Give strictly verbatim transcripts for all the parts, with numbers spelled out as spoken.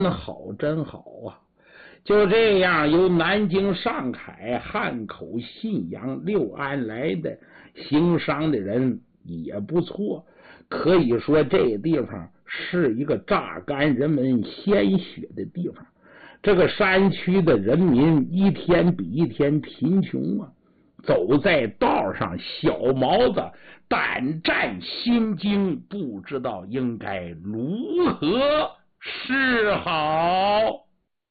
好，真好啊！就这样，由南京、上海、汉口、信阳、六安来的行商的人也不错，可以说这地方是一个榨干人们鲜血的地方。这个山区的人民一天比一天贫穷啊，走在道上，小毛子胆战心惊，不知道应该如何是好。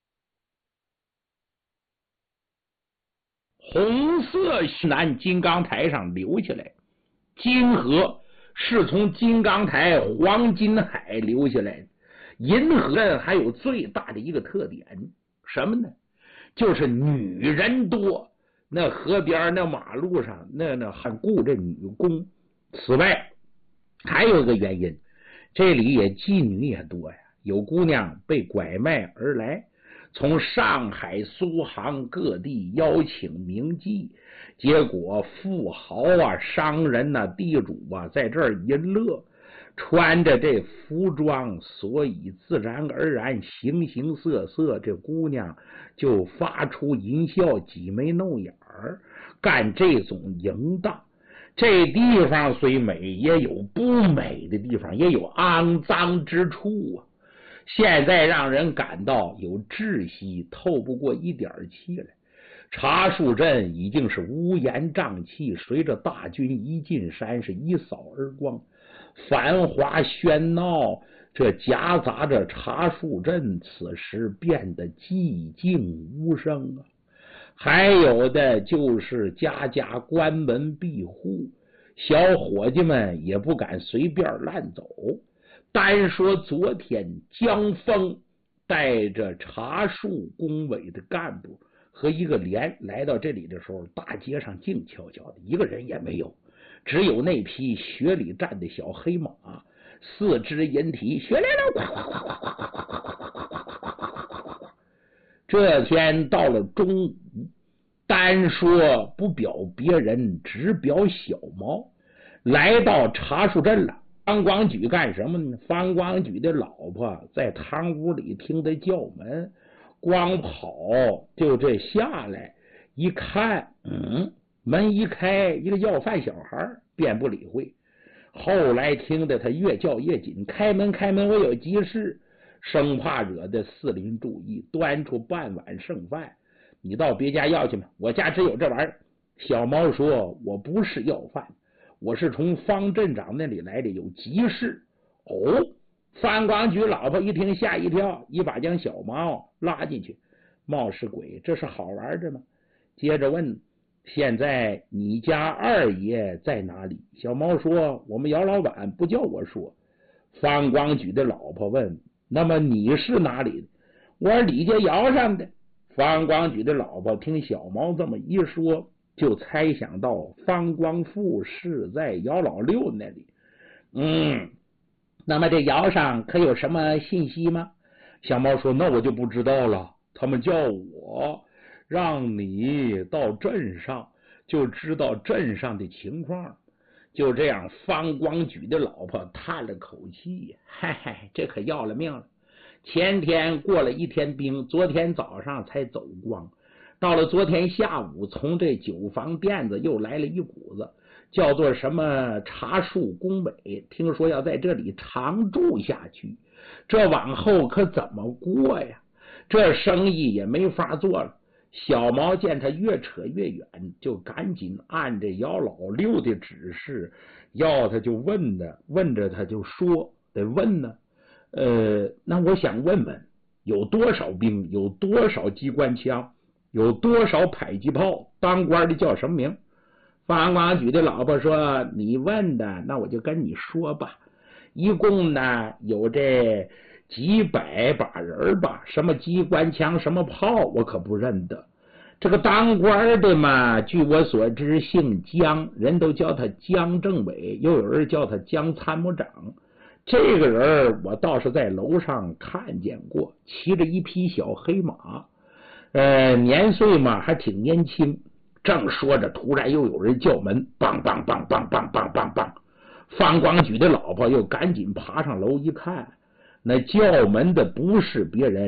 红色南金刚台上流下来，金河是从金刚台黄金海流下来的。银河还有最大的一个特点，什么呢？就是女人多。那河边那马路上那那还雇着女工。此外还有一个原因，这里也妓女也多呀，有姑娘被拐卖而来，从上海苏杭各地邀请名妓，结果富豪啊、商人啊、地主啊在这儿淫乐，穿着这服装，所以自然而然形形色色，这姑娘就发出淫笑，挤眉弄眼儿，干这种淫荡。这地方虽美，也有不美的地方，也有肮脏之处啊。现在让人感到有窒息，透不过一点气来。茶树镇已经是乌烟瘴气，随着大军一进山是一扫而光。繁华喧闹，这夹杂着茶树镇此时变得寂静无声啊。还有的就是家家关门闭户，小伙计们也不敢随便乱走。单说昨天江峰带着茶树工委的干部和一个连来到这里的时候，大街上静悄悄的，一个人也没有，只有那匹雪里站的小黑马，四肢引体，雪来了，呱呱呱呱呱呱呱呱呱呱呱呱。这天到了中午，单说不表别人，只表小毛，来到茶树镇了。方光举干什么呢？方光举的老婆在堂屋里听他叫门，光跑就这下来一看，嗯，门一开，一个要饭小孩，便不理会。后来听得他越叫越紧，开门开门，我有急事，生怕惹得四邻注意，端出半碗剩饭，你到别家要去吗？我家只有这玩意儿。小毛说，我不是要饭，我是从方镇长那里来的，有急事。哦，范光举老婆一听吓一跳，一把将小毛拉进去。冒失鬼，这是好玩的吗？接着问，现在你家二爷在哪里？小毛说，我们姚老板不叫我说。方光举的老婆问，那么你是哪里的？我是李家窑上的。方光举的老婆听小毛这么一说，就猜想到方光富是在姚老六那里。嗯，那么这窑上可有什么信息吗？小毛说，那我就不知道了，他们叫我让你到镇上，就知道镇上的情况。就这样，方光举的老婆叹了口气，嗨嗨，这可要了命了。前天过了一天兵，昨天早上才走光，到了昨天下午，从这酒房店子又来了一股子，叫做什么茶树工委，听说要在这里常住下去，这往后可怎么过呀？这生意也没法做了。小毛见他越扯越远，就赶紧按着姚老六的指示，要他就问的，问着他就说，得问呢。呃，那我想问问，有多少兵，有多少机关枪，有多少迫击炮，当官的叫什么名？方光举的老婆说，你问的，那我就跟你说吧。一共呢有这几百把人吧，什么机关枪什么炮我可不认得。这个当官的嘛，据我所知姓江，人都叫他江政委，又有人叫他江参谋长。这个人我倒是在楼上看见过，骑着一匹小黑马，呃，年岁嘛还挺年轻。正说着，突然又有人叫门，梆梆梆梆梆梆梆梆。方光举的老婆又赶紧爬上楼一看，那叫门的不是别人，